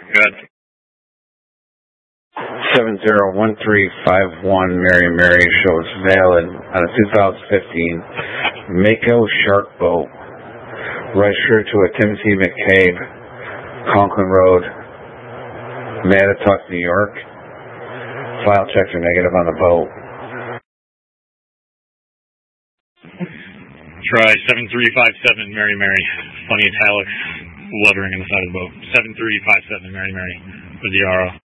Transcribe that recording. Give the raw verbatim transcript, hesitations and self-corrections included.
Good. seven zero one three five one Mary Mary shows valid on a two thousand fifteen Mako Shark boat. Registered to a Timothy McCabe, Conklin Road, Mattituck, New York. File checks are negative on the boat. Try seven three five seven Mary Mary. Funny italics lettering on the side of the boat. seven three five seven Mary Mary for the R O.